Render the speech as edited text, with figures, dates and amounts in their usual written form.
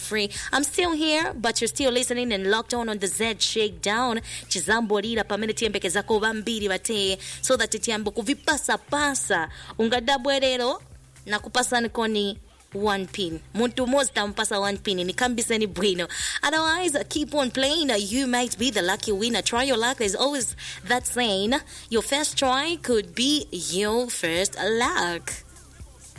free. I'm still here, but you're still listening and locked on the Z Shakedown. Chizambo lira pamene tiyembekeza ko bambiri bate so that tiyambo kuvipasa pasa. Ungadabwerero na kupasa nikoni one pin. Muntu mozi tampasa one pin. Nikambiseni bueno. Otherwise, keep on playing. You might be the lucky winner. Try your luck. There's always that saying. Your first try could be your first luck.